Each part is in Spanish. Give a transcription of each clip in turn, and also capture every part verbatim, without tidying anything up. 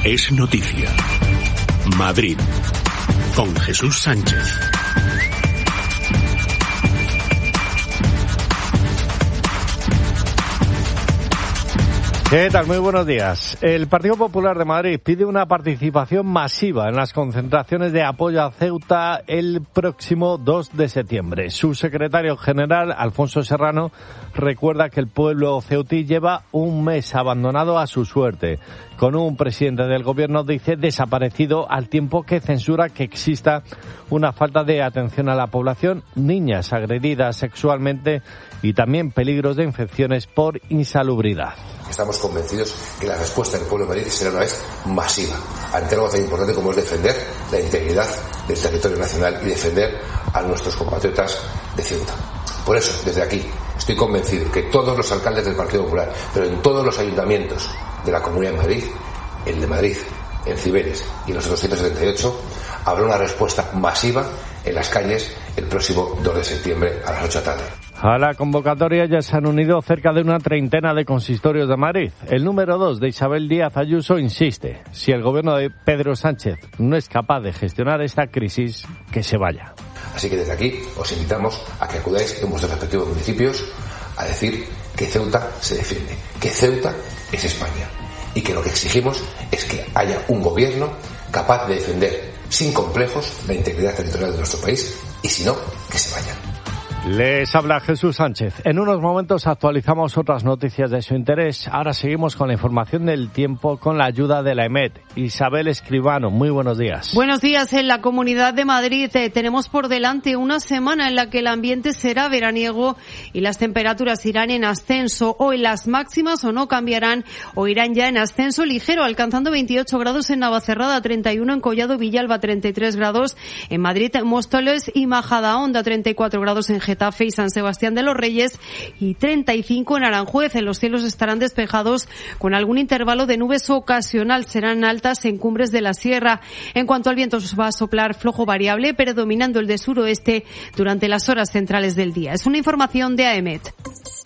es noticia. Madrid, con Jesús Sánchez. ¿Qué tal? Muy buenos días. El Partido Popular de Madrid pide una participación masiva en las concentraciones de apoyo a Ceuta el próximo dos de septiembre. Su secretario general, Alfonso Serrano, recuerda que el pueblo ceutí lleva un mes abandonado a su suerte, con un presidente del gobierno, dice, desaparecido, al tiempo que censura que exista una falta de atención a la población, niñas agredidas sexualmente y también peligros de infecciones por insalubridad. Estamos convencidos que la respuesta del pueblo de Madrid será una vez masiva ante algo tan importante como es defender la integridad del territorio nacional y defender a nuestros compatriotas de Ceuta. Por eso, desde aquí, estoy convencido que todos los alcaldes del Partido Popular, pero en todos los ayuntamientos de la Comunidad de Madrid, el de Madrid, en Cibeles y en los doscientos setenta y ocho, habrá una respuesta masiva en las calles el próximo dos de septiembre a las ocho de la tarde. A la convocatoria ya se han unido cerca de una treintena de consistorios de Madrid. El número dos de Isabel Díaz Ayuso insiste, si el gobierno de Pedro Sánchez no es capaz de gestionar esta crisis, que se vaya. Así que desde aquí os invitamos a que acudáis en vuestros respectivos municipios a decir que Ceuta se defiende, que Ceuta es España y que lo que exigimos es que haya un gobierno capaz de defender sin complejos la integridad territorial de nuestro país y si no, que se vayan. Les habla Jesús Sánchez. En unos momentos actualizamos otras noticias de su interés. Ahora seguimos con la información del tiempo con la ayuda de la EMET. Isabel Escribano, muy buenos días. Buenos días. En la Comunidad de Madrid eh, tenemos por delante una semana en la que el ambiente será veraniego y las temperaturas irán en ascenso. Hoy las máximas o no cambiarán o irán ya en ascenso ligero, alcanzando veintiocho grados en Navacerrada, treinta y uno en Collado Villalba, treinta y tres grados en Madrid, Móstoles y Majadahonda, treinta y cuatro grados en Getafe y San Sebastián de los Reyes y treinta y cinco en Aranjuez. En los cielos estarán despejados con algún intervalo de nubes ocasional. Serán altas en cumbres de la sierra. En cuanto al viento, va a soplar flojo variable, predominando el de suroeste durante las horas centrales del día. Es una información de AEMET.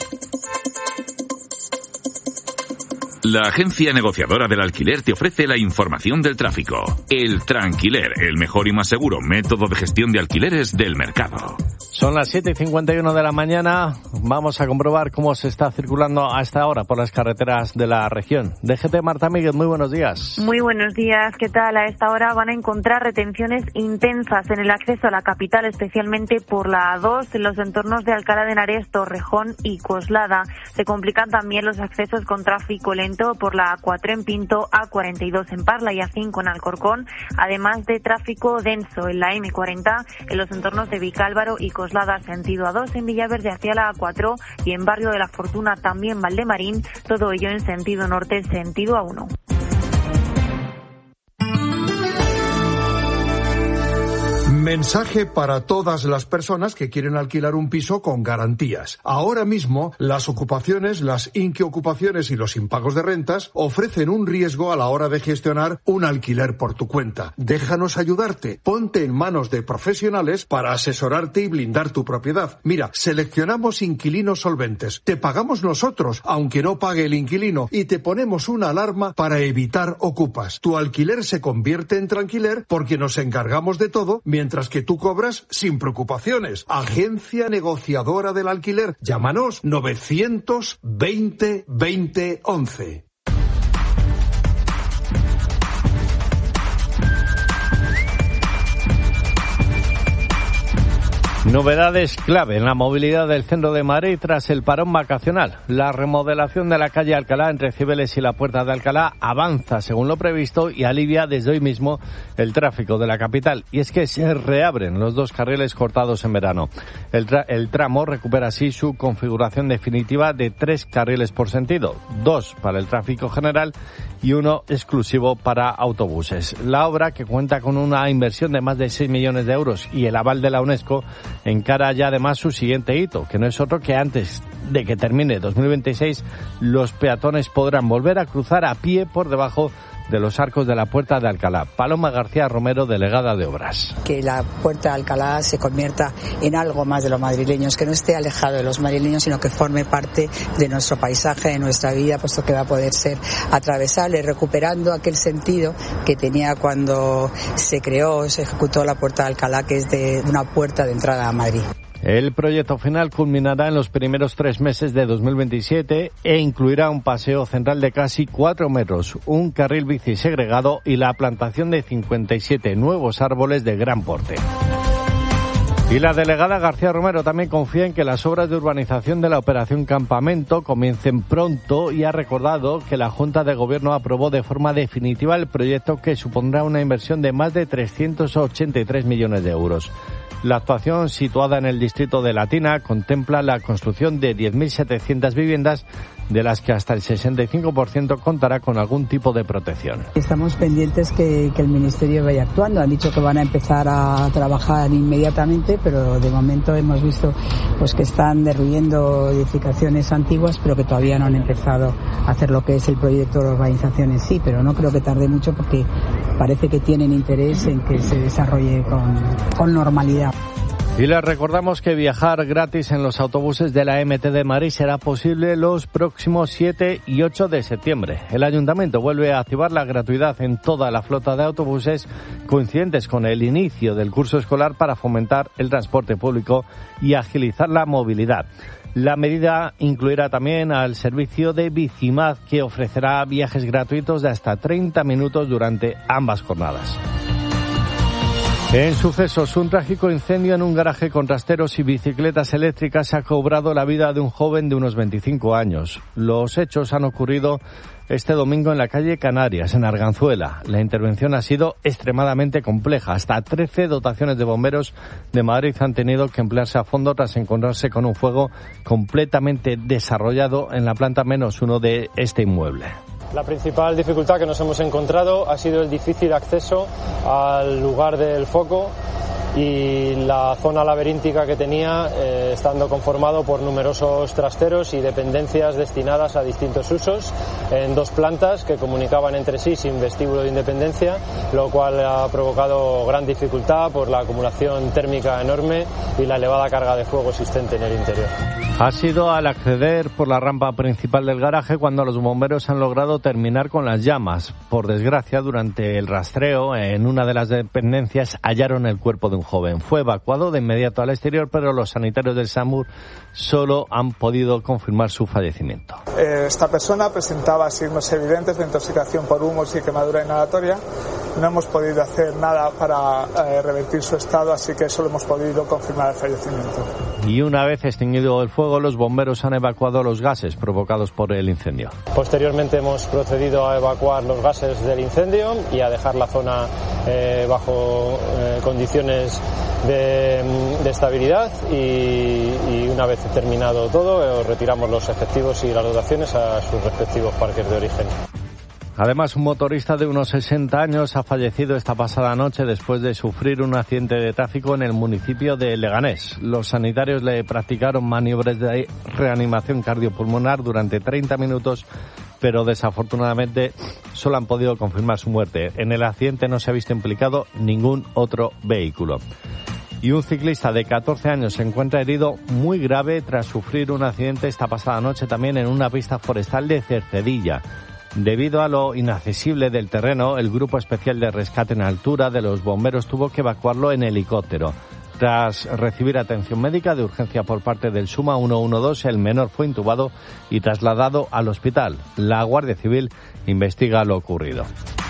La agencia negociadora del alquiler te ofrece la información del tráfico. El Tranquiler, el mejor y más seguro método de gestión de alquileres del mercado. Son las siete y cincuenta y uno de la mañana. Vamos a comprobar cómo se está circulando a esta hora por las carreteras de la región. D G T, Marta Míguez, muy buenos días. Muy buenos días. ¿Qué tal? A esta hora van a encontrar retenciones intensas en el acceso a la capital, especialmente por la A dos, en los entornos de Alcalá de Henares, Torrejón y Coslada. Se complican también los accesos con tráfico lento por la A cuatro en Pinto, A cuarenta y dos en Parla y A cinco en Alcorcón, además de tráfico denso en la eme cuarenta, en los entornos de Vicálvaro y Coslada, sentido A dos en Villaverde hacia la A cuatro y en Barrio de la Fortuna también Valdemarín, todo ello en sentido norte, sentido A uno. Mensaje para todas las personas que quieren alquilar un piso con garantías. Ahora mismo, las ocupaciones, las inquiocupaciones y los impagos de rentas ofrecen un riesgo a la hora de gestionar un alquiler por tu cuenta. Déjanos ayudarte. Ponte en manos de profesionales para asesorarte y blindar tu propiedad. Mira, seleccionamos inquilinos solventes. Te pagamos nosotros, aunque no pague el inquilino, y te ponemos una alarma para evitar ocupas. Tu alquiler se convierte en tranquiler porque nos encargamos de todo mientras que tú cobras sin preocupaciones. Agencia negociadora del alquiler. Llámanos novecientos veinte veinte once. Novedades clave en la movilidad del centro de Madrid tras el parón vacacional. La remodelación de la calle Alcalá entre Cibeles y la Puerta de Alcalá avanza según lo previsto y alivia desde hoy mismo el tráfico de la capital. Y es que se reabren los dos carriles cortados en verano. El, tra- el tramo recupera así su configuración definitiva de tres carriles por sentido, dos para el tráfico general y uno exclusivo para autobuses. La obra, que cuenta con una inversión de más de seis millones de euros y el aval de la UNESCO, encara ya además su siguiente hito, que no es otro que antes de que termine dos mil veintiséis los peatones podrán volver a cruzar a pie por debajo de los arcos de la Puerta de Alcalá. Paloma García Romero, delegada de Obras. Que la Puerta de Alcalá se convierta en algo más de los madrileños, que no esté alejado de los madrileños, sino que forme parte de nuestro paisaje, de nuestra vida, puesto que va a poder ser atravesable, recuperando aquel sentido que tenía cuando se creó, se ejecutó la Puerta de Alcalá, que es de una puerta de entrada a Madrid. El proyecto final culminará en los primeros tres meses de dos mil veintisiete e incluirá un paseo central de casi cuatro metros, un carril bici segregado y la plantación de cincuenta y siete nuevos árboles de gran porte. Y la delegada García Romero también confía en que las obras de urbanización de la Operación Campamento comiencen pronto y ha recordado que la Junta de Gobierno aprobó de forma definitiva el proyecto, que supondrá una inversión de más de trescientos ochenta y tres millones de euros. La actuación, situada en el distrito de Latina, contempla la construcción de diez mil setecientas viviendas, de las que hasta el sesenta y cinco por ciento contará con algún tipo de protección. Estamos pendientes que, que el Ministerio vaya actuando. Han dicho que van a empezar a trabajar inmediatamente, pero de momento hemos visto pues que están derribando edificaciones antiguas, pero que todavía no han empezado a hacer lo que es el proyecto de urbanización en sí, pero no creo que tarde mucho porque parece que tienen interés en que se desarrolle con, con normalidad. Y les recordamos que viajar gratis en los autobuses de la M T de Madrid será posible los próximos siete y ocho de septiembre. El Ayuntamiento vuelve a activar la gratuidad en toda la flota de autobuses coincidentes con el inicio del curso escolar para fomentar el transporte público y agilizar la movilidad. La medida incluirá también al servicio de Bicimad, que ofrecerá viajes gratuitos de hasta treinta minutos durante ambas jornadas. En sucesos, un trágico incendio en un garaje con rasteros y bicicletas eléctricas ha cobrado la vida de un joven de unos veinticinco años. Los hechos han ocurrido este domingo en la calle Canarias, en Arganzuela. La intervención ha sido extremadamente compleja. Hasta trece dotaciones de bomberos de Madrid han tenido que emplearse a fondo tras encontrarse con un fuego completamente desarrollado en la planta menos uno de este inmueble. La principal dificultad que nos hemos encontrado ha sido el difícil acceso al lugar del foco y la zona laberíntica que tenía, eh, estando conformado por numerosos trasteros y dependencias destinadas a distintos usos en dos plantas que comunicaban entre sí sin vestíbulo de independencia, lo cual ha provocado gran dificultad por la acumulación térmica enorme y la elevada carga de fuego existente en el interior. Ha sido al acceder por la rampa principal del garaje cuando los bomberos han logrado terminar con las llamas. Por desgracia, durante el rastreo en una de las dependencias hallaron el cuerpo de un joven. Fue evacuado de inmediato al exterior, pero los sanitarios del SAMUR solo han podido confirmar su fallecimiento. Esta persona presentaba signos evidentes de intoxicación por humos y quemadura inhalatoria. No hemos podido hacer nada para eh, revertir su estado, así que solo hemos podido confirmar el fallecimiento. Y una vez extinguido el fuego, los bomberos han evacuado los gases provocados por el incendio. Posteriormente hemos procedido a evacuar los gases del incendio y a dejar la zona eh, bajo eh, condiciones de, de estabilidad y, y una vez terminado todo, eh, retiramos los efectivos y las dotaciones a sus respectivos parques de origen. Además, un motorista de unos sesenta años ha fallecido esta pasada noche después de sufrir un accidente de tráfico en el municipio de Leganés. Los sanitarios le practicaron maniobras de reanimación cardiopulmonar durante treinta minutos, pero desafortunadamente solo han podido confirmar su muerte. En el accidente no se ha visto implicado ningún otro vehículo. Y un ciclista de catorce años se encuentra herido muy grave tras sufrir un accidente esta pasada noche también en una pista forestal de Cercedilla. Debido a lo inaccesible del terreno, el Grupo Especial de Rescate en Altura de los bomberos tuvo que evacuarlo en helicóptero. Tras recibir atención médica de urgencia por parte del SUMA ciento doce, el menor fue intubado y trasladado al hospital. La Guardia Civil investiga lo ocurrido.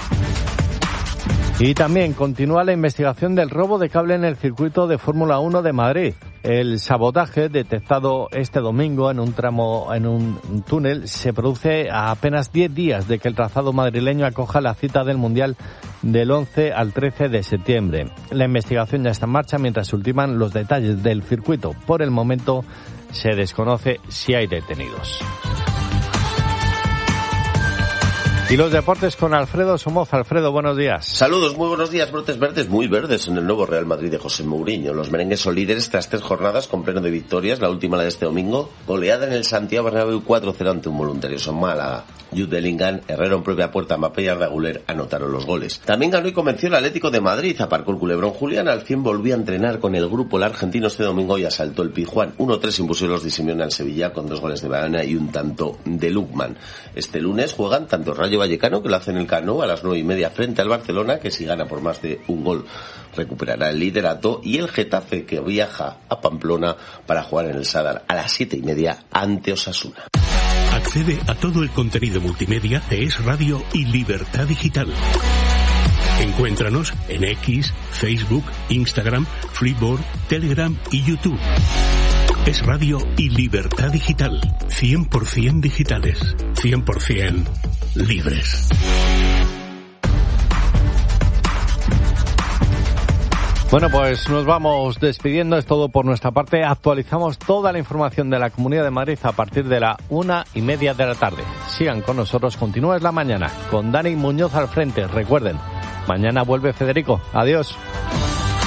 Y también continúa la investigación del robo de cable en el circuito de Fórmula uno de Madrid. El sabotaje detectado este domingo en un tramo, en un túnel, se produce a apenas diez días de que el trazado madrileño acoja la cita del Mundial del once al trece de septiembre. La investigación ya está en marcha mientras se ultiman los detalles del circuito. Por el momento se desconoce si hay detenidos. Y los deportes con Alfredo Somoza. Alfredo, buenos días. Saludos, muy buenos días. Brotes verdes muy verdes en el nuevo Real Madrid de José Mourinho. Los merengues son líderes tras tres jornadas con pleno de victorias, la última la de este domingo, goleada en el Santiago Bernabéu cuatro cero ante un voluntarioso Málaga. Jude Bellingham, Herrero en propia puerta, Mbappé y Arda Güler anotaron los goles. También ganó y convenció el Atlético de Madrid, aparcó el culebrón Julián, al cien volvió a entrenar con el grupo el argentino este domingo y asaltó el Pizjuán. uno tres impusieron los de Simeone al Sevilla con dos goles de Varane y un tanto de Lukman. Este lunes juegan tanto Rayo Vallecano, que lo hace en el Camp Nou a las nueve y media frente al Barcelona, que si gana por más de un gol recuperará el liderato, y el Getafe, que viaja a Pamplona para jugar en el Sadar a las siete y media ante Osasuna. Accede a todo el contenido multimedia de Es Radio y Libertad Digital. Encuéntranos en X, Facebook, Instagram, Freeboard, Telegram y YouTube. Es Radio y Libertad Digital. cien por ciento digitales. cien por ciento libres. Bueno, pues nos vamos despidiendo. Es todo por nuestra parte. Actualizamos toda la información de la Comunidad de Madrid a partir de la una y media de la tarde. Sigan con nosotros. Continúa Es la Mañana con Dani Muñoz al frente. Recuerden, mañana vuelve Federico. Adiós.